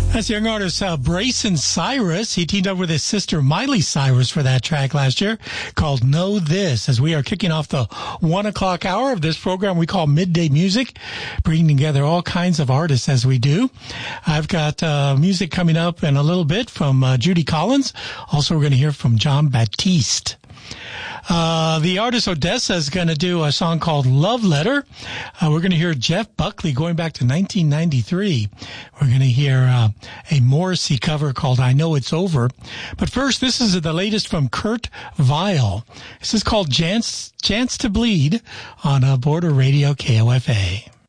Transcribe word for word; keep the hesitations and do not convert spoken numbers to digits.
That's young artist uh, Brayson Cyrus. He teamed up with his sister Miley Cyrus for that track last year called Know This. As we are kicking off the one o'clock hour of this program we call Midday Music, bringing together all kinds of artists as we do. I've got uh, music coming up in a little bit from uh, Judy Collins. Also, we're going to hear from John Baptiste. Uh, the artist Odessa is going to do a song called Love Letter. Uh, we're going to hear Jeff Buckley going back to nineteen ninety-three. We're going to hear uh, a Morrissey cover called I Know It's Over. But first, this is the latest from Kurt Vile. This is called Chance, Chance to Bleed on uh, Border Radio K O F A.